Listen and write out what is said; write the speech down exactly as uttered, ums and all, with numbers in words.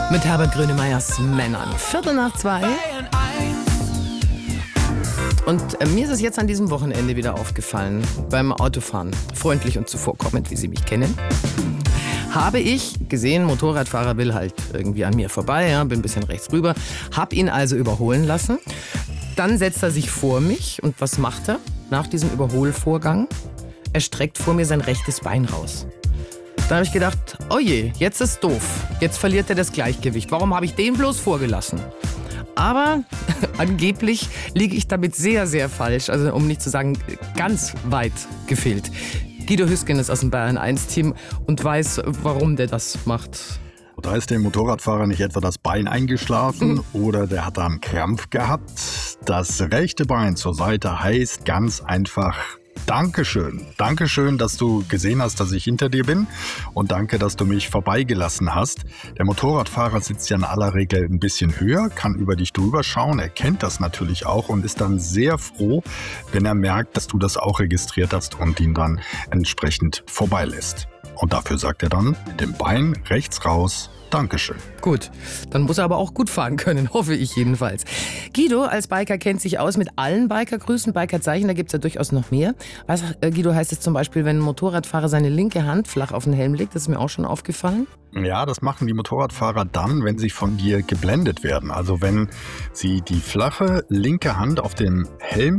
Mit Herbert Grönemeyers Männern. Viertel nach zwei. Und äh, mir ist es jetzt an diesem Wochenende wieder aufgefallen, beim Autofahren, freundlich und zuvorkommend, wie Sie mich kennen, habe ich gesehen, Motorradfahrer will halt irgendwie an mir vorbei, ja, bin ein bisschen rechts rüber, habe ihn also überholen lassen. Dann setzt er sich vor mich und was macht er nach diesem Überholvorgang? Er streckt vor mir sein rechtes Bein raus. Da habe ich gedacht, oh je, jetzt ist doof. Jetzt verliert er das Gleichgewicht. Warum habe ich den bloß vorgelassen? Aber angeblich liege ich damit sehr, sehr falsch. Also um nicht zu sagen, ganz weit gefehlt. Guido Hüsgen ist aus dem Bayern eins Team und weiß, warum der das macht. Da ist dem Motorradfahrer nicht etwa das Bein eingeschlafen oder der hat da einen Krampf gehabt. Das rechte Bein zur Seite heißt ganz einfach Dankeschön. Dankeschön, dass du gesehen hast, dass ich hinter dir bin und danke, dass du mich vorbeigelassen hast. Der Motorradfahrer sitzt ja in aller Regel ein bisschen höher, kann über dich drüber schauen, er kennt das natürlich auch und ist dann sehr froh, wenn er merkt, dass du das auch registriert hast und ihn dann entsprechend vorbeilässt. Und dafür sagt er dann mit dem Bein rechts raus, Dankeschön. Gut, dann muss er aber auch gut fahren können, hoffe ich jedenfalls. Guido als Biker kennt sich aus mit allen Bikergrüßen, Bikerzeichen, da gibt es ja durchaus noch mehr. Was, äh, Guido, heißt es zum Beispiel, wenn ein Motorradfahrer seine linke Hand flach auf den Helm legt? Das ist mir auch schon aufgefallen. Ja, das machen die Motorradfahrer dann, wenn sie von dir geblendet werden. Also wenn sie die flache linke Hand auf dem Helm